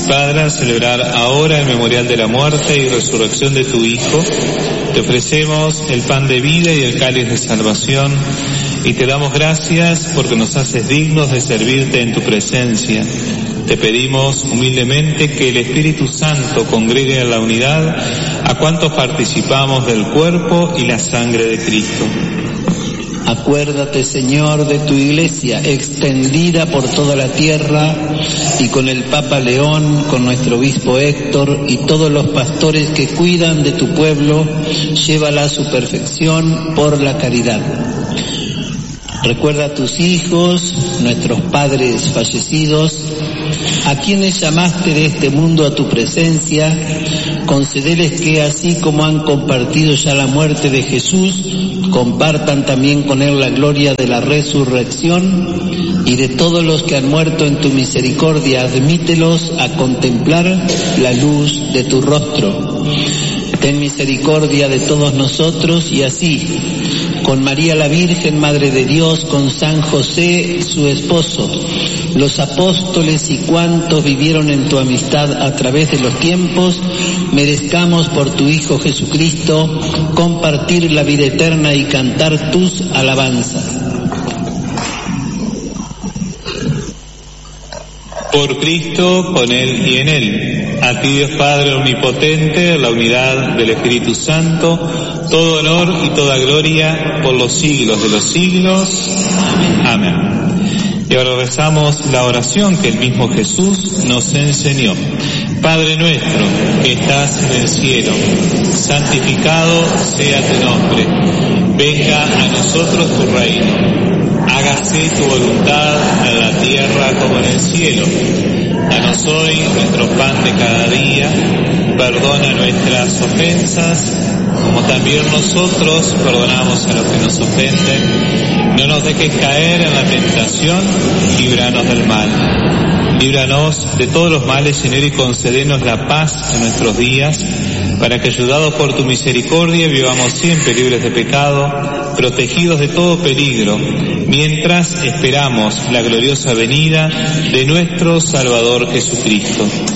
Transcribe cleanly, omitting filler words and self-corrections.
Padre, al celebrar ahora el memorial de la muerte y resurrección de tu Hijo, te ofrecemos el pan de vida y el cáliz de salvación, y te damos gracias porque nos haces dignos de servirte en tu presencia. Te pedimos humildemente que el Espíritu Santo congregue en la unidad a cuantos participamos del cuerpo y la sangre de Cristo. Acuérdate, Señor, de tu Iglesia, extendida por toda la tierra, y con el Papa León, con nuestro obispo Héctor, y todos los pastores que cuidan de tu pueblo, llévala a su perfección por la caridad. Recuerda a tus hijos, nuestros padres fallecidos, a quienes llamaste de este mundo a tu presencia. Concédeles que, así como han compartido ya la muerte de Jesús, compartan también con él la gloria de la resurrección, y de todos los que han muerto en tu misericordia, admítelos a contemplar la luz de tu rostro. Ten misericordia de todos nosotros, y así, con María la Virgen, Madre de Dios, con San José, su esposo, los apóstoles y cuantos vivieron en tu amistad a través de los tiempos, merezcamos por tu Hijo Jesucristo compartir la vida eterna y cantar tus alabanzas. Por Cristo, con Él y en Él, a ti Dios Padre Omnipotente, en la unidad del Espíritu Santo, todo honor y toda gloria por los siglos de los siglos. Amén. Y ahora rezamos la oración que el mismo Jesús nos enseñó. Padre nuestro, que estás en el cielo, santificado sea tu nombre. Venga a nosotros tu reino. Hágase tu voluntad en la tierra como en el cielo. Danos hoy nuestro pan de cada día. Perdona nuestras ofensas, como también nosotros perdonamos a los que nos ofenden. No nos dejes caer en la tentación, líbranos del mal. Líbranos de todos los males, Señor, y concédenos la paz en nuestros días, para que, ayudados por tu misericordia, vivamos siempre libres de pecado, protegidos de todo peligro, mientras esperamos la gloriosa venida de nuestro Salvador Jesucristo.